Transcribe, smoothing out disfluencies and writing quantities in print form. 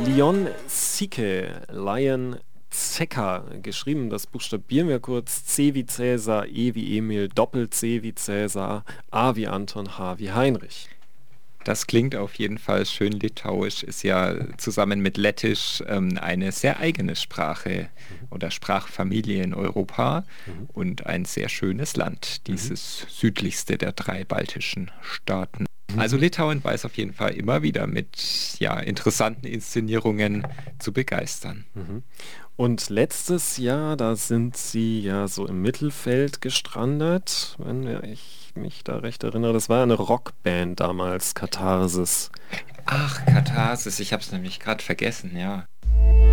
Lion Sike, Lion Zecker, geschrieben, das buchstabieren wir kurz: C wie Cäsar, E wie Emil, Doppel-C wie Cäsar, A wie Anton, H wie Heinrich. Das klingt auf jeden Fall schön litauisch, ist ja zusammen mit Lettisch eine sehr eigene Sprache oder Sprachfamilie in Europa Mhm. und ein sehr schönes Land, Mhm. dieses südlichste der drei baltischen Staaten. Also Mhm. Litauen weiß auf jeden Fall immer wieder mit interessanten Inszenierungen zu begeistern. Mhm. Und letztes Jahr, da sind sie ja so im Mittelfeld gestrandet, wenn ich mich da recht erinnere. Das war eine Rockband damals, Katharsis. Ach, Katharsis, ich habe es nämlich gerade vergessen, ja.